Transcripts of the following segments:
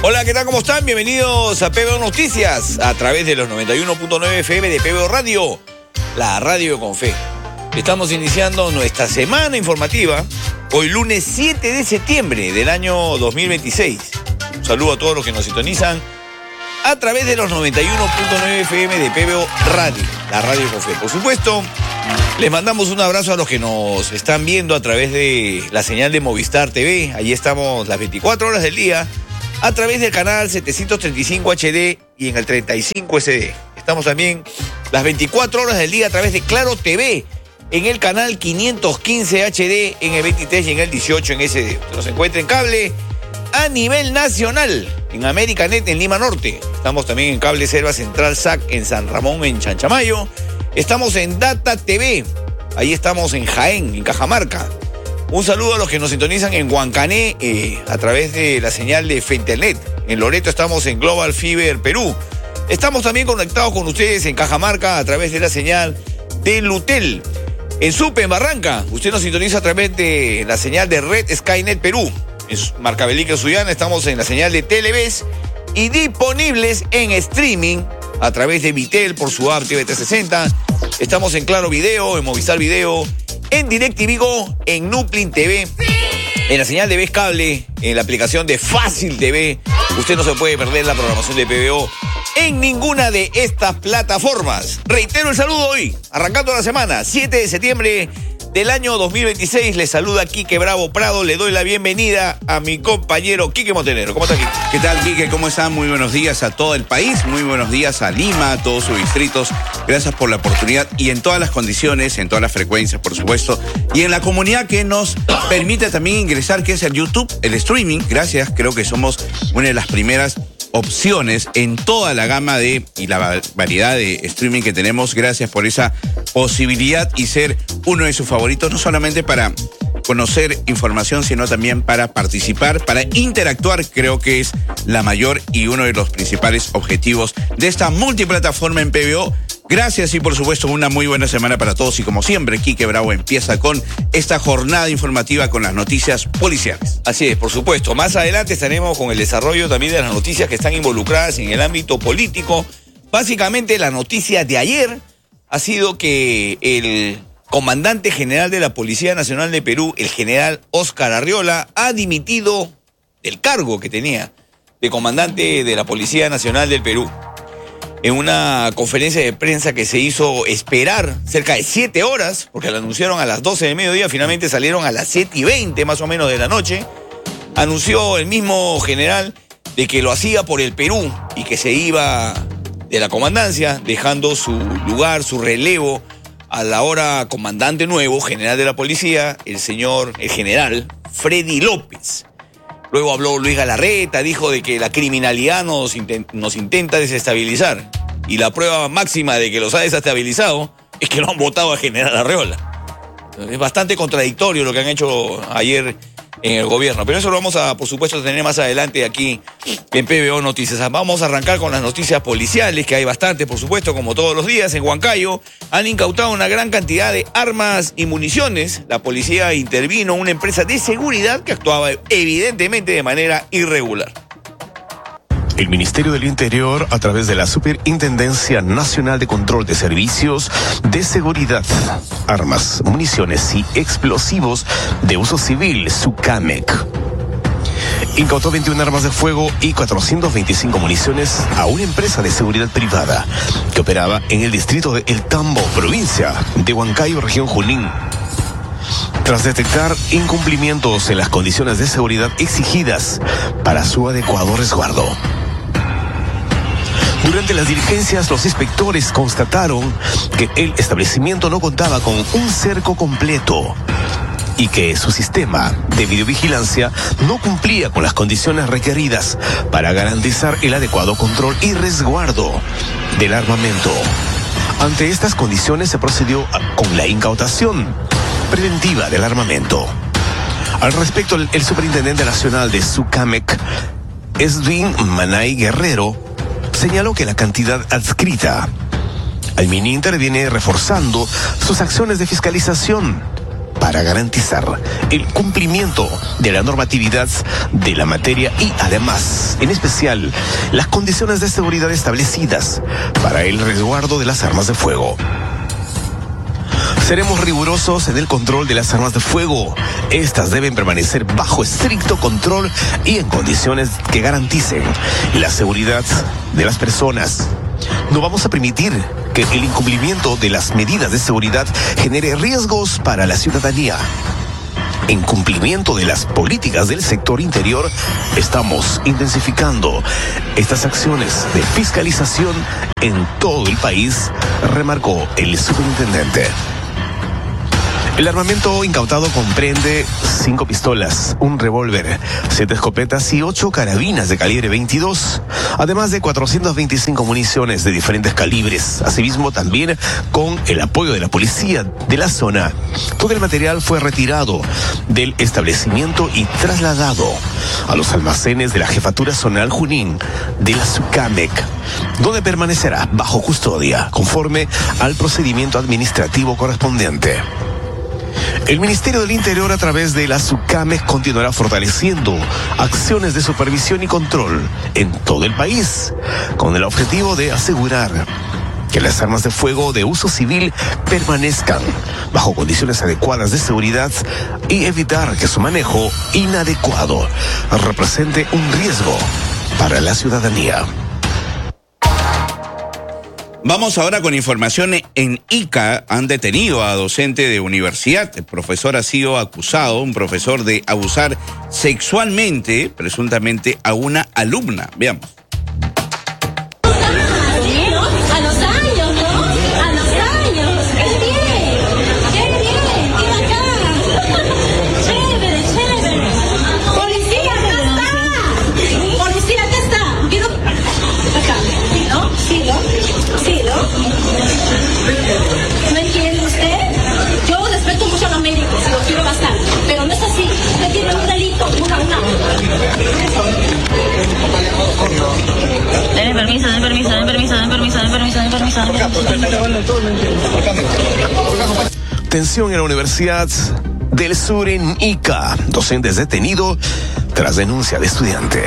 Hola, ¿qué tal? ¿Cómo están? Bienvenidos a PBO Noticias a través de los 91.9 FM de PBO Radio, la radio con fe. Estamos iniciando nuestra semana informativa hoy lunes 7 de septiembre del año 2026. Un saludo a todos los que nos sintonizan a través de los 91.9 FM de PBO Radio, la radio con fe. Por supuesto, les mandamos un abrazo a los que nos están viendo a través de la señal de Movistar TV. Allí estamos las 24 horas del día a través del canal 735 HD y en el 35 SD. Estamos también las 24 horas del día a través de Claro TV en el canal 515 HD, en el 23 y en el 18 en SD. Usted nos encuentra en cable a nivel nacional en Americanet en Lima Norte. Estamos también en cable Selva Central SAC en San Ramón en Chanchamayo. Estamos en Data TV. Ahí estamos en Jaén, en Cajamarca. Un saludo a los que nos sintonizan en Huancané a través de la señal de Fentelnet. En Loreto estamos en Global Fiber Perú. Estamos también conectados con ustedes en Cajamarca a través de la señal de Lutel. En Supe, en Barranca, usted nos sintoniza a través de la señal de Red Skynet Perú. En Marcabelica, Sullana, estamos en la señal de Televes y disponibles en streaming a través de Vitel por su app TV360. Estamos en Claro Video, en Movistar Video, en DirecTV Go, en Nuplin TV, en la señal de Vez Cable, en la aplicación de Fácil TV. Usted no se puede perder la programación de PBO en ninguna de estas plataformas. Reitero el saludo hoy, arrancando la semana, 7 de septiembre del año 2026. Les saluda Quique Bravo Prado. Le doy la bienvenida a mi compañero Quique Montenegro. ¿Cómo está, Quique? ¿Qué tal, Quique? ¿Cómo están? Muy buenos días a todo el país. Muy buenos días a Lima, a todos sus distritos. Gracias por la oportunidad y en todas las condiciones, en todas las frecuencias, por supuesto. Y en la comunidad que nos permite también ingresar, que es el YouTube, el streaming. Gracias. Creo que somos una de las primeras opciones en toda la gama y la variedad de streaming que tenemos. Gracias por esa posibilidad y ser uno de sus favoritos, no solamente para conocer información, sino también para participar, para interactuar. Creo que es la mayor y uno de los principales objetivos de esta multiplataforma en PBO. Gracias y por supuesto una muy buena semana para todos y como siempre Quique Bravo empieza con esta jornada informativa con las noticias policiales. Así es, por supuesto. Más adelante estaremos con el desarrollo también de las noticias que están involucradas en el ámbito político. Básicamente la noticia de ayer ha sido que el comandante general de la Policía Nacional de Perú, el general Óscar Arriola, ha dimitido del cargo que tenía de comandante de la Policía Nacional del Perú. En una conferencia de prensa que se hizo esperar cerca de 7 horas, porque la anunciaron a las 12 de mediodía, finalmente salieron a las 7:20 más o menos de la noche, anunció el mismo general de que lo hacía por el Perú y que se iba de la comandancia, dejando su lugar, su relevo al ahora comandante nuevo, general de la policía, el general Freddy López. Luego habló Luis Galarreta, dijo de que la criminalidad nos intenta desestabilizar. Y la prueba máxima de que los ha desestabilizado es que lo han votado a general Arriola. Es bastante contradictorio lo que han hecho ayer en el gobierno. Pero eso lo vamos a, por supuesto, tener más adelante aquí en PBO Noticias. Vamos a arrancar con las noticias policiales, que hay bastante, por supuesto, como todos los días. En Huancayo han incautado una gran cantidad de armas y municiones. La policía intervino en una empresa de seguridad que actuaba evidentemente de manera irregular. El Ministerio del Interior, a través de la Superintendencia Nacional de Control de Servicios de Seguridad, Armas, Municiones y Explosivos de Uso Civil, SUCAMEC, incautó 21 armas de fuego y 425 municiones a una empresa de seguridad privada que operaba en el distrito de El Tambo, provincia de Huancayo, región Junín. Tras detectar incumplimientos en las condiciones de seguridad exigidas para su adecuado resguardo. Durante las diligencias, los inspectores constataron que el establecimiento no contaba con un cerco completo y que su sistema de videovigilancia no cumplía con las condiciones requeridas para garantizar el adecuado control y resguardo del armamento. Ante estas condiciones se procedió con la incautación preventiva del armamento. Al respecto, el superintendente nacional de SUCAMEC, Edwin Manay Guerrero, señaló que la cantidad adscrita al MININTER viene reforzando sus acciones de fiscalización para garantizar el cumplimiento de la normatividad de la materia y además, en especial, las condiciones de seguridad establecidas para el resguardo de las armas de fuego. Seremos rigurosos en el control de las armas de fuego. Estas deben permanecer bajo estricto control y en condiciones que garanticen la seguridad de las personas. No vamos a permitir que el incumplimiento de las medidas de seguridad genere riesgos para la ciudadanía. En cumplimiento de las políticas del sector interior, estamos intensificando estas acciones de fiscalización en todo el país, remarcó el superintendente. El armamento incautado comprende 5 pistolas, un revólver, 7 escopetas y 8 carabinas de calibre 22, además de 425 municiones de diferentes calibres. Asimismo, también con el apoyo de la policía de la zona, todo el material fue retirado del establecimiento y trasladado a los almacenes de la Jefatura Zonal Junín de la SUCAMEC, donde permanecerá bajo custodia, conforme al procedimiento administrativo correspondiente. El Ministerio del Interior, a través de la SUCAMEC, continuará fortaleciendo acciones de supervisión y control en todo el país, con el objetivo de asegurar que las armas de fuego de uso civil permanezcan bajo condiciones adecuadas de seguridad y evitar que su manejo inadecuado represente un riesgo para la ciudadanía. Vamos ahora con información. En Ica han detenido a docente de universidad. El profesor ha sido acusado, un profesor, de abusar sexualmente, presuntamente, a una alumna. Veamos. A los años, ¿no? A los años. ¡Qué bien! ¡Qué bien! ¡Qué bacán! ¡Chévere, chévere! ¡Policía, acá está! ¡Policía, acá está! Quiero... Acá. ¿No? ¿Sí, no? ¿No entiende usted? Yo respeto mucho a los médicos y los quiero bastante, pero no es así. Usted tiene un delito, una. Dale permiso. Tensión en la Universidad del Sur en Ica. Docente es detenido tras denuncia de estudiante.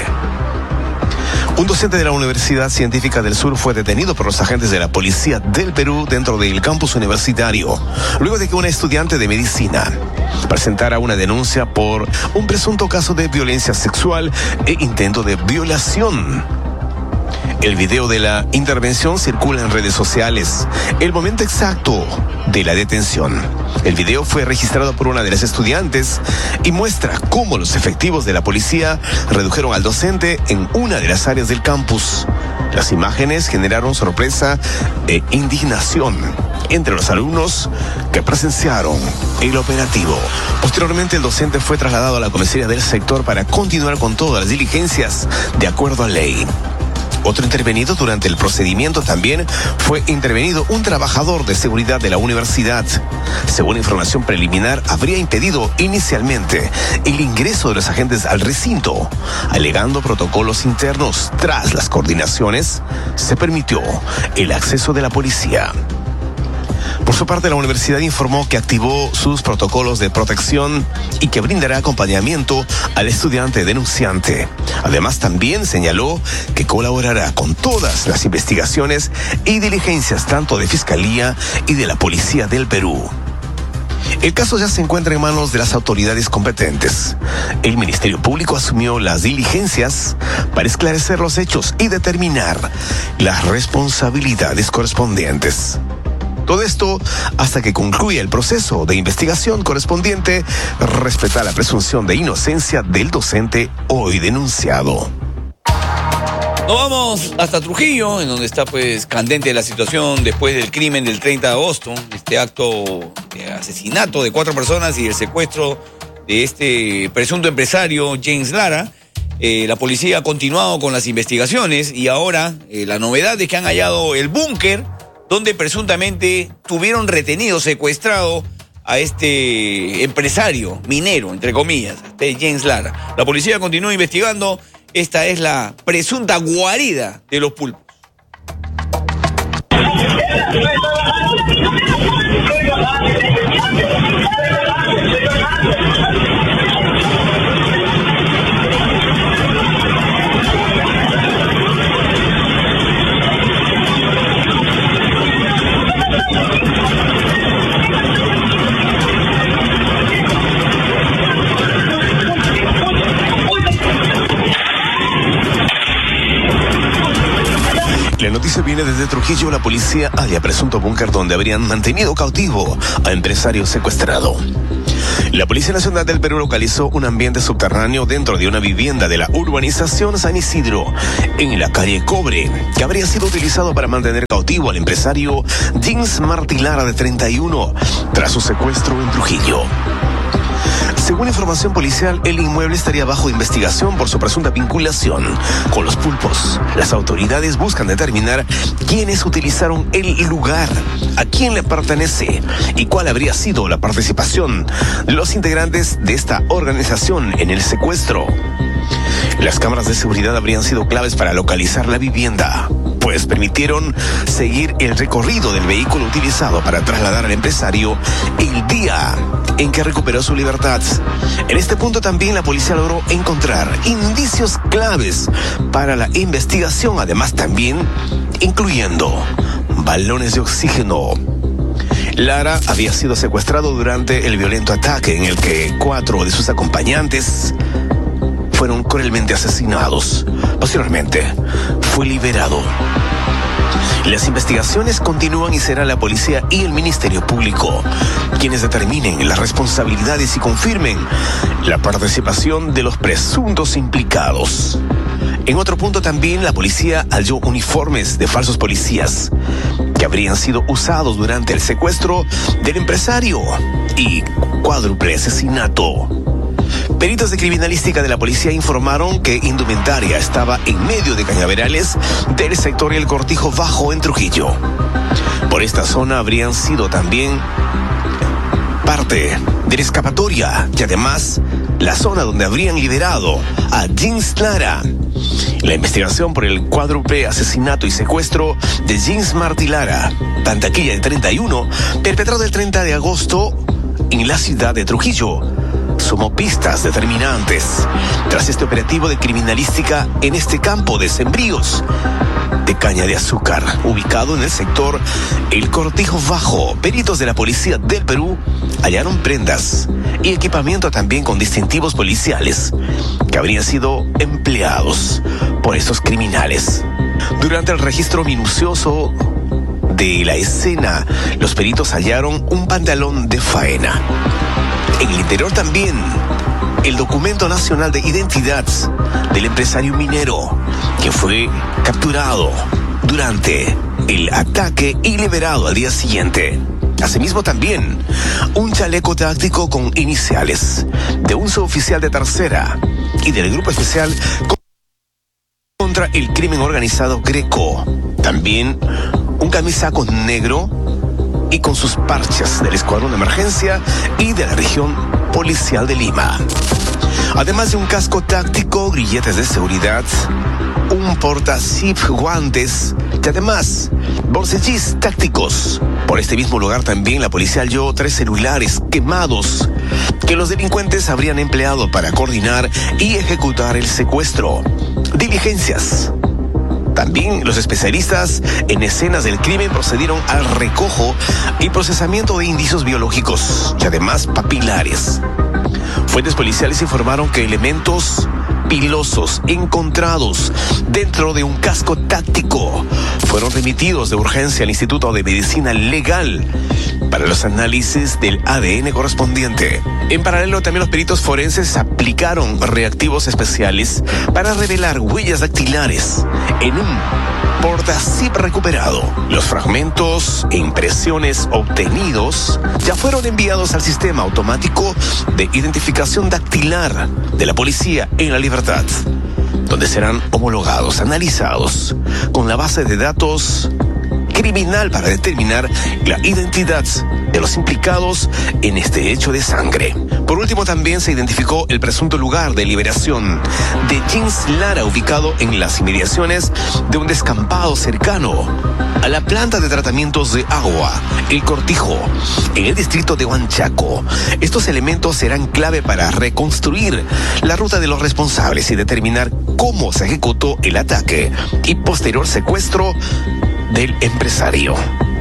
Un docente de la Universidad Científica del Sur fue detenido por los agentes de la Policía del Perú dentro del campus universitario, luego de que una estudiante de medicina presentara una denuncia por un presunto caso de violencia sexual e intento de violación. El video de la intervención circula en redes sociales. El momento exacto de la detención. El video fue registrado por una de las estudiantes y muestra cómo los efectivos de la policía redujeron al docente en una de las áreas del campus. Las imágenes generaron sorpresa e indignación entre los alumnos que presenciaron el operativo. Posteriormente, el docente fue trasladado a la comisaría del sector para continuar con todas las diligencias de acuerdo a ley. Otro intervenido durante el procedimiento también fue intervenido un trabajador de seguridad de la universidad. Según información preliminar, habría impedido inicialmente el ingreso de los agentes al recinto, alegando protocolos internos. Tras las coordinaciones, se permitió el acceso de la policía. Por su parte, la universidad informó que activó sus protocolos de protección y que brindará acompañamiento al estudiante denunciante. Además, también señaló que colaborará con todas las investigaciones y diligencias tanto de Fiscalía y de la Policía del Perú. El caso ya se encuentra en manos de las autoridades competentes. El Ministerio Público asumió las diligencias para esclarecer los hechos y determinar las responsabilidades correspondientes. Todo esto hasta que concluya el proceso de investigación correspondiente, respetar la presunción de inocencia del docente hoy denunciado. Nos vamos hasta Trujillo, en donde está pues candente la situación después del crimen del 30 de agosto, este acto de asesinato de 4 personas y el secuestro de este presunto empresario, James Lara. La policía ha continuado con las investigaciones y ahora la novedad es que han hallado el búnker donde presuntamente tuvieron retenido, secuestrado a este empresario minero, entre comillas, de James Lara. La policía continúa investigando. Esta es la presunta guarida de los pulpos. La noticia viene desde Trujillo. La policía halla presunto búnker donde habrían mantenido cautivo a empresario secuestrado. La Policía Nacional del Perú localizó un ambiente subterráneo dentro de una vivienda de la urbanización San Isidro, en la calle Cobre, que habría sido utilizado para mantener cautivo al empresario Jens Martí Lara, de 31, tras su secuestro en Trujillo. Según información policial, el inmueble estaría bajo investigación por su presunta vinculación con los pulpos. Las autoridades buscan determinar quiénes utilizaron el lugar, a quién le pertenece y cuál habría sido la participación de los integrantes de esta organización en el secuestro. Las cámaras de seguridad habrían sido claves para localizar la vivienda, pues permitieron seguir el recorrido del vehículo utilizado para trasladar al empresario el día en que recuperó su libertad. En este punto también la policía logró encontrar indicios claves para la investigación, además también incluyendo balones de oxígeno. Lara había sido secuestrado durante el violento ataque en el que 4 de sus acompañantes fueron cruelmente asesinados. Posteriormente, fue liberado. Las investigaciones continúan y será la policía y el Ministerio Público quienes determinen las responsabilidades y confirmen la participación de los presuntos implicados. En otro punto también la policía halló uniformes de falsos policías que habrían sido usados durante el secuestro del empresario y cuádruple asesinato. Peritos de criminalística de la policía informaron que indumentaria estaba en medio de cañaverales del sector El Cortijo Bajo en Trujillo. Por esta zona habrían sido también parte de la escapatoria y además la zona donde habrían liberado a Jens Lara. La investigación por el cuádruple asesinato y secuestro de Jens Martí Lara, Pantaquilla de 31, perpetrado el 30 de agosto en la ciudad de Trujillo, sumó pistas determinantes. Tras este operativo de criminalística en este campo de sembríos de caña de azúcar, ubicado en el sector El Cortijo Bajo, peritos de la Policía del Perú hallaron prendas y equipamiento también con distintivos policiales que habrían sido empleados por estos criminales. Durante el registro minucioso de la escena, los peritos hallaron un pantalón de faena. En el interior también, el documento nacional de identidad del empresario minero, que fue capturado durante el ataque y liberado al día siguiente. Asimismo también, un chaleco táctico con iniciales de un suboficial de tercera y del grupo especial contra el crimen organizado Greco. También un camisaco negro y con sus parches del Escuadrón de Emergencia y de la Región Policial de Lima. Además de un casco táctico, grilletes de seguridad, un porta-zip, guantes y además bolsillis tácticos. Por este mismo lugar también la policía halló 3 celulares quemados que los delincuentes habrían empleado para coordinar y ejecutar el secuestro. Diligencias. También los especialistas en escenas del crimen procedieron al recojo y procesamiento de indicios biológicos y además papilares. Fuentes policiales informaron que elementos pilosos encontrados dentro de un casco táctico fueron remitidos de urgencia al Instituto de Medicina Legal para los análisis del ADN correspondiente. En paralelo, también los peritos forenses aplicaron reactivos especiales para revelar huellas dactilares en un porta-zip recuperado. Los fragmentos e impresiones obtenidos ya fueron enviados al sistema automático de identificación dactilar de la policía en La Libertad, donde serán homologados, analizados con la base de datos criminal para determinar la identidad de los implicados en este hecho de sangre. Por último, también se identificó el presunto lugar de liberación de Jens Lara, ubicado en las inmediaciones de un descampado cercano a la planta de tratamientos de agua, El Cortijo, en el distrito de Huanchaco. Estos elementos serán clave para reconstruir la ruta de los responsables y determinar cómo se ejecutó el ataque y posterior secuestro del empresario.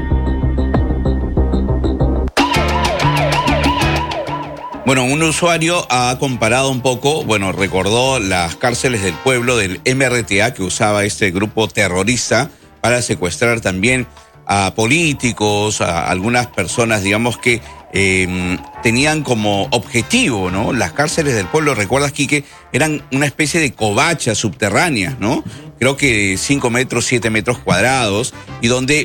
Bueno, un usuario ha comparado un poco, recordó las cárceles del pueblo del MRTA que usaba este grupo terrorista para secuestrar también a políticos, a algunas personas, digamos, que tenían como objetivo, ¿no? Las cárceles del pueblo, recuerdas, Quique, eran una especie de covachas subterráneas, ¿no? Creo que 5 metros, 7 metros cuadrados, y donde